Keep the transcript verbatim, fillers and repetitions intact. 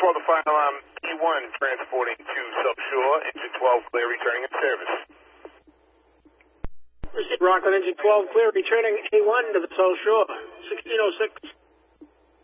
twelve to fire alarm A one, transporting to South Shore, engine twelve clear, returning in service. Received Rockland engine twelve clear, returning A one to the South Shore, sixteen oh six.